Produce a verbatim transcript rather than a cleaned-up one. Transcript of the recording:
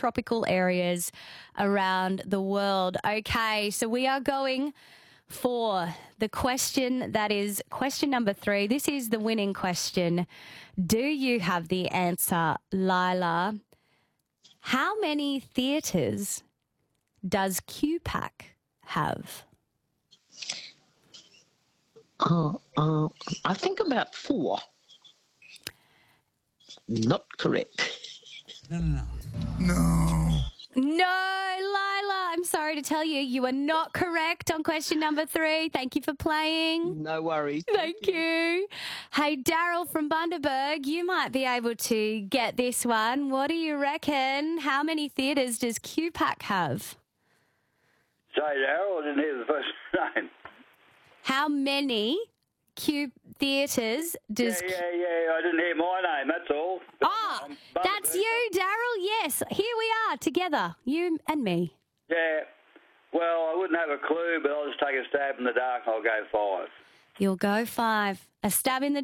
tropical areas around the world. Okay, so we are going for the question that is question number three. This is the winning question. Do you have the answer, Lila? How many theatres does Q PAC have? Uh, uh, I think about four. Not correct. No, no, no. No. No, Lila, I'm sorry to tell you, you are not correct on question number three. Thank you for playing. No worries. Thank you. Hey, Daryl from Bundaberg, you might be able to get this one. What do you reckon? How many theatres does Q PAC have? Say, Daryl, I didn't hear the first name. How many Q theatres does... Yeah, yeah, yeah, I didn't hear my name, that's all. Ah, I'm that's Bundaberg. you, Daryl. Yes, here we are together, you and me. Yeah, well, I wouldn't have a clue, but I'll just take a stab in the dark and I'll go five. You'll go five. A stab in the